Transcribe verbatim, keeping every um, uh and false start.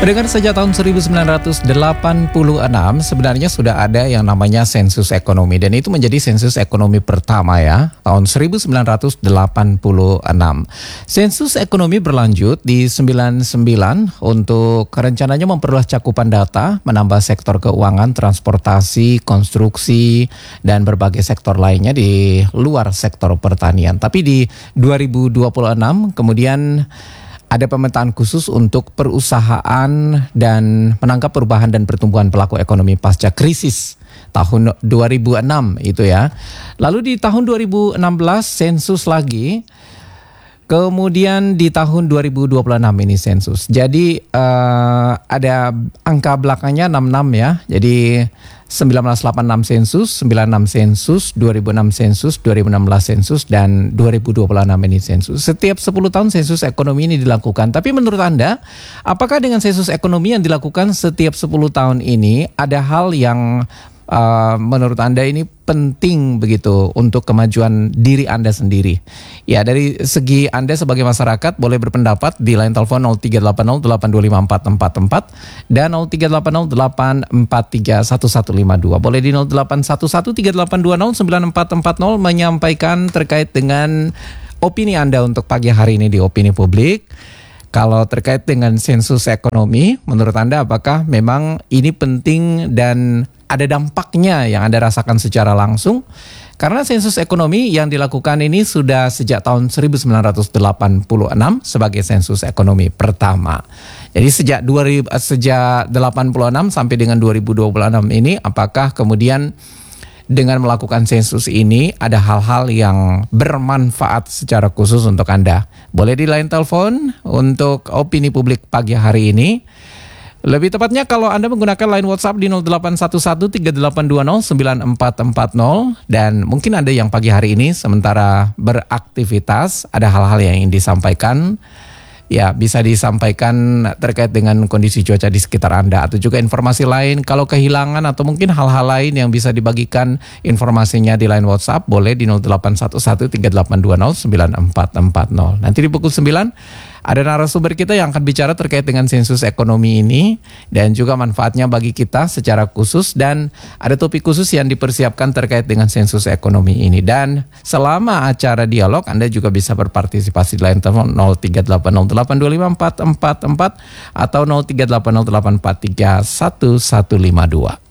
Pendengar, sejak tahun seribu sembilan ratus delapan puluh enam sebenarnya sudah ada yang namanya sensus ekonomi, dan itu menjadi sensus ekonomi pertama ya, tahun seribu sembilan ratus delapan puluh enam. Sensus ekonomi berlanjut di sembilan puluh sembilan untuk rencananya memperluas cakupan data, menambah sektor keuangan, transportasi, konstruksi, dan berbagai sektor lainnya di luar sektor pertanian. Tapi di dua ribu dua puluh enam kemudian ada pemetaan khusus untuk perusahaan dan menangkap perubahan dan pertumbuhan pelaku ekonomi pasca krisis tahun dua ribu enam itu ya. Lalu di tahun dua ribu enam belas sensus lagi. Kemudian di tahun dua ribu dua puluh enam ini sensus. Jadi uh, ada angka belakangnya enam puluh enam ya. Jadi seribu sembilan ratus delapan puluh enam sensus, sembilan puluh enam sensus, dua ribu enam sensus, dua ribu enam belas sensus, dan dua ribu dua puluh enam ini sensus. Setiap sepuluh tahun sensus ekonomi ini dilakukan. Tapi menurut Anda, apakah dengan sensus ekonomi yang dilakukan setiap sepuluh tahun ini ada hal yang uh, menurut Anda ini penting begitu untuk kemajuan diri Anda sendiri? Ya, dari segi Anda sebagai masyarakat boleh berpendapat di line telepon nol tiga delapan nol delapan dua lima empat empat empat dan nol tiga delapan nol delapan empat tiga satu satu lima dua. Boleh di nol delapan satu satu tiga delapan dua nol sembilan empat empat nol menyampaikan terkait dengan opini Anda untuk pagi hari ini di Opini Publik. Kalau terkait dengan sensus ekonomi, menurut Anda apakah memang ini penting dan ada dampaknya yang Anda rasakan secara langsung? Karena sensus ekonomi yang dilakukan ini sudah sejak tahun seribu sembilan ratus delapan puluh enam sebagai sensus ekonomi pertama. Jadi sejak dua ribu, sejak delapan puluh enam sampai dengan dua ribu dua puluh enam ini, apakah kemudian dengan melakukan sensus ini ada hal-hal yang bermanfaat secara khusus untuk Anda? Boleh di line telepon untuk Opini Publik pagi hari ini. Lebih tepatnya kalau Anda menggunakan line WhatsApp di nol delapan satu satu tiga delapan dua nol sembilan empat empat nol. Dan mungkin ada yang pagi hari ini sementara beraktivitas, ada hal-hal yang ingin disampaikan. Ya, bisa disampaikan terkait dengan kondisi cuaca di sekitar Anda, atau juga informasi lain. Kalau kehilangan atau mungkin hal-hal lain yang bisa dibagikan informasinya di line WhatsApp, boleh di nol delapan satu satu tiga delapan dua nol sembilan empat empat nol. Nanti di pukul sembilan ada narasumber kita yang akan bicara terkait dengan sensus ekonomi ini dan juga manfaatnya bagi kita secara khusus, dan ada topik khusus yang dipersiapkan terkait dengan sensus ekonomi ini. Dan selama acara dialog Anda juga bisa berpartisipasi di line telepon nol tiga delapan nol delapan dua lima empat empat empat atau nol tiga delapan nol delapan empat tiga satu satu lima dua.